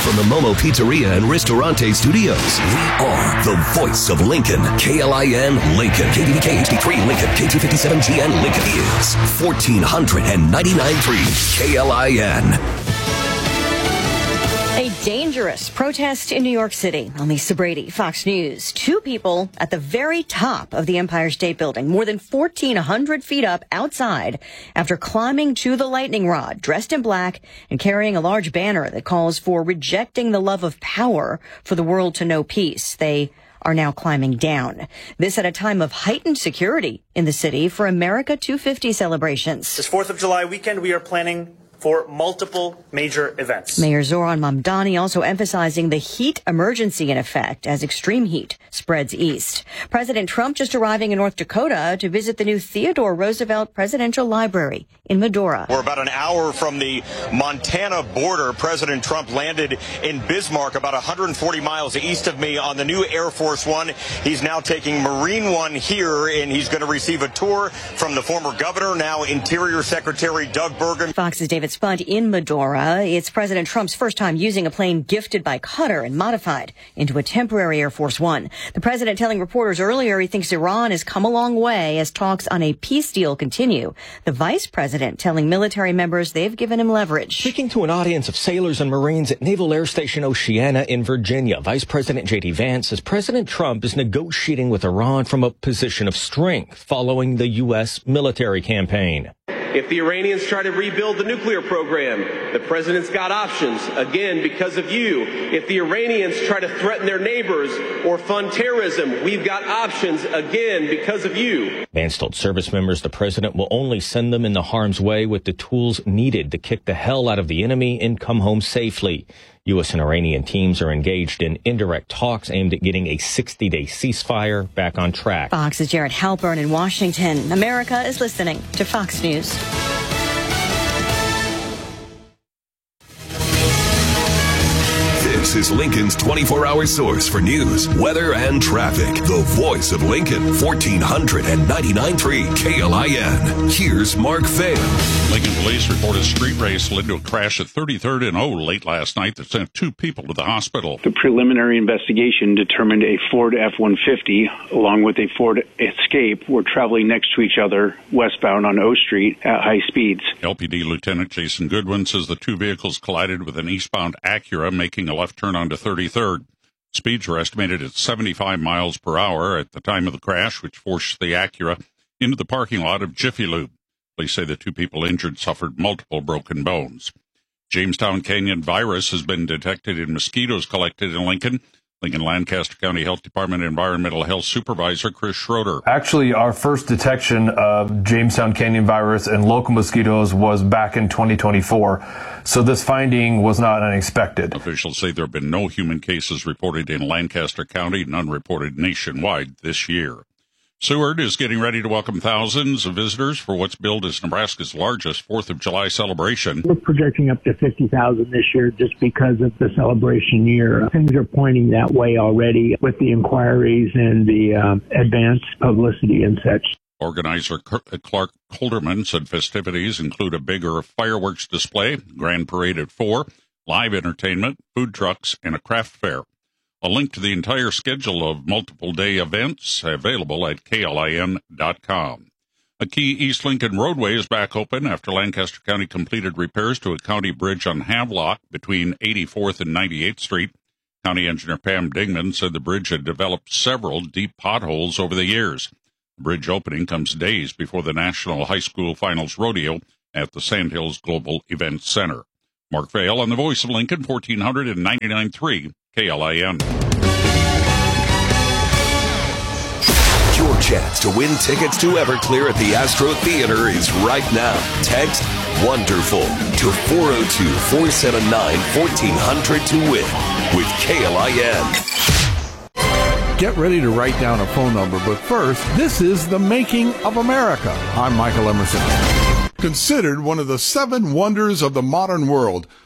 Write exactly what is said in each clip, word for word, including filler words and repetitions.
from the Momo Pizzeria and Ristorante Studios, we are the voice of Lincoln. K L I N Lincoln. K D V K H D three Lincoln. K two fifty-seven G N Lincoln is fourteen ninety-nine point three K L I N. A dangerous protest in New York City. I'm Lisa Brady, Fox News. Two people at the very top of the Empire State Building, more than fourteen hundred feet up outside, after climbing to the lightning rod, dressed in black and carrying a large banner that calls for rejecting the love of power for the world to know peace. They are now climbing down. This at a time of heightened security in the city for America two fifty celebrations. This fourth of July weekend, we are planning for multiple major events. Mayor Zoran Mamdani also emphasizing the heat emergency in effect as extreme heat spreads east. President Trump just arriving in North Dakota to visit the new Theodore Roosevelt Presidential Library in Medora. We're about an hour from the Montana border. President Trump landed in Bismarck, about one hundred forty miles east of me, on the new Air Force One. He's now taking Marine One here, and he's going to receive a tour from the former governor, now Interior Secretary Doug Burgum. Fox's David Spud in Medora. It's President Trump's first time using a plane gifted by Qatar and modified into a temporary Air Force One. The president telling reporters earlier he thinks Iran has come a long way as talks on a peace deal continue. The vice president telling military members they've given him leverage. Speaking to an audience of sailors and Marines at Naval Air Station Oceana in Virginia, Vice President J D Vance says President Trump is negotiating with Iran from a position of strength following the U S military campaign. If the Iranians try to rebuild the nuclear program, the president's got options, again, because of you. If the Iranians try to threaten their neighbors or fund terrorism, we've got options, again, because of you. Vance told service members the president will only send them into harm's way with the tools needed to kick the hell out of the enemy and come home safely. U S and Iranian teams are engaged in indirect talks aimed at getting a sixty-day ceasefire back on track. Fox's Jared Halpern in Washington. America is listening to Fox News. This is Lincoln's twenty-four hour source for news, weather, and traffic. The voice of Lincoln, fourteen ninety-nine point three K L I N. Here's Mark Phan. Lincoln police report a street race led to a crash at thirty-third and O late last night that sent two people to the hospital. The preliminary investigation determined a Ford F one fifty along with a Ford Escape were traveling next to each other westbound on O Street at high speeds. L P D Lieutenant Jason Goodwin says the two vehicles collided with an eastbound Acura making a left turn onto thirty-third. Speeds were estimated at seventy-five miles per hour at the time of the crash, which forced the Acura into the parking lot of Jiffy Lube. Police say the two people injured suffered multiple broken bones. Jamestown Canyon virus has been detected in mosquitoes collected in Lincoln. Lincoln Lancaster County Health Department Environmental Health Supervisor Chris Schroeder. Actually, our first detection of Jamestown Canyon virus and local mosquitoes was back in twenty twenty-four, so this finding was not unexpected. Officials say there have been no human cases reported in Lancaster County, none reported nationwide this year. Seward is getting ready to welcome thousands of visitors for what's billed as Nebraska's largest fourth of July celebration. We're projecting up to fifty thousand this year just because of the celebration year. Things are pointing that way already with the inquiries and the um, advanced publicity and such. Organizer Clark Holderman said festivities include a bigger fireworks display, grand parade at four, live entertainment, food trucks, and a craft fair. A link to the entire schedule of multiple day events available at K L I N dot com. A key East Lincoln roadway is back open after Lancaster County completed repairs to a county bridge on Havelock between eighty-fourth and ninety-eighth Street. County Engineer Pam Dingman said the bridge had developed several deep potholes over the years. The bridge opening comes days before the National High School Finals Rodeo at the Sandhills Global Events Center. Mark Vail on the Voice of Lincoln, fourteen ninety-nine point three K L I N. Your chance to win tickets to Everclear at the Astro Theater is right now. Text WONDERFUL to four oh two, four seven nine, one four zero zero to win with K L I N. Get ready to write down a phone number, but first, this is The Making of America. I'm Michael Emerson. Considered one of the seven wonders of the modern world,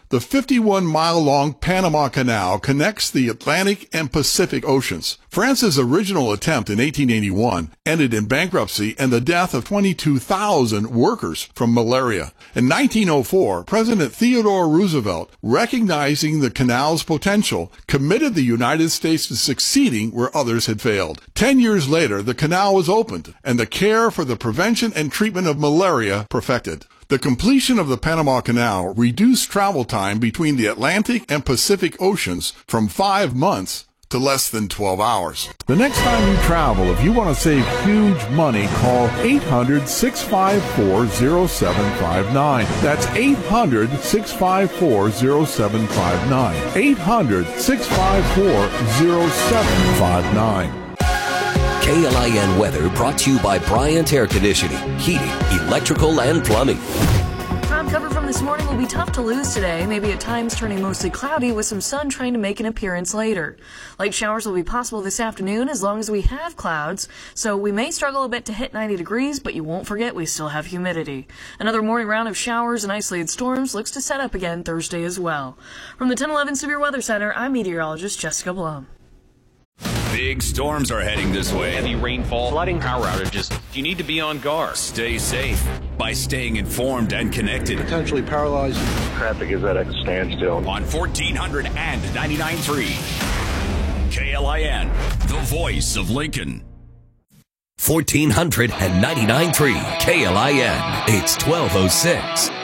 The fifty-one mile long Panama Canal connects the Atlantic and Pacific Oceans. France's original attempt in eighteen eighty-one ended in bankruptcy and the death of twenty-two thousand workers from malaria. In nineteen oh four, President Theodore Roosevelt, recognizing the canal's potential, committed the United States to succeeding where others had failed. Ten years later, the canal was opened and the care for the prevention and treatment of malaria perfected. The completion of the Panama Canal reduced travel time between the Atlantic and Pacific Oceans from five months to less than twelve hours. The next time you travel, if you want to save huge money, call eight hundred, six five four, oh seven five nine. That's eight hundred, six five four, oh seven five nine. eight hundred, six five four, oh seven five nine. K L I N weather brought to you by Bryant Air Conditioning, Heating, Electrical, and Plumbing. Cloud cover from this morning will be tough to lose today, maybe at times turning mostly cloudy with some sun trying to make an appearance later. Light showers will be possible this afternoon as long as we have clouds, so we may struggle a bit to hit ninety degrees, but you won't forget we still have humidity. Another morning round of showers and isolated storms looks to set up again Thursday as well. From the ten eleven Severe Weather Center, I'm meteorologist Jessica Blum. Big storms are heading this way. Heavy rainfall, flooding, power outages. You need to be on guard. Stay safe by staying informed and connected. Potentially paralyzed. Traffic is at a standstill. On fourteen hundred and ninety-nine point three. K L I N, the voice of Lincoln. fourteen hundred and ninety-nine point three K L I N. It's twelve oh six.